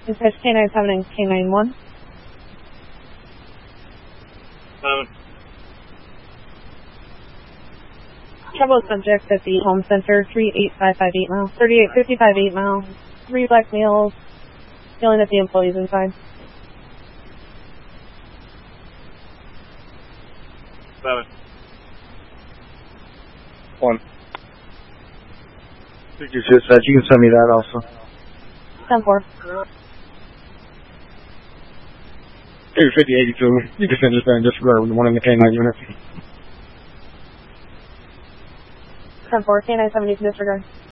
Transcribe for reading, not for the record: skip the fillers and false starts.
Dispatch K97 and K91. 7. Trouble subject at the home center, 38558 mile, 3855 8 mile, 3 black males, yelling at the employees inside. 7. 1. Thank you, dispatch. You can send me that also. 10-4. 5082. You can send us that and disregard the one in the K9 unit. 10-4, K970 disregard.